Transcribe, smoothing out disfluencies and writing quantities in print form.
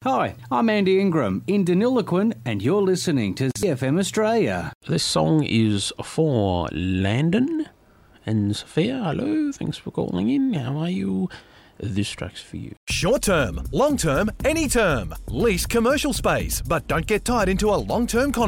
Hi, I'm Andy Ingram in Deniliquin, and you're listening to ZFM Australia. This song is for Landon and Sophia. Hello, thanks for calling in. How are you? This track's for you. Short term, long term, any term. Lease commercial space, but don't get tied into a long term contract.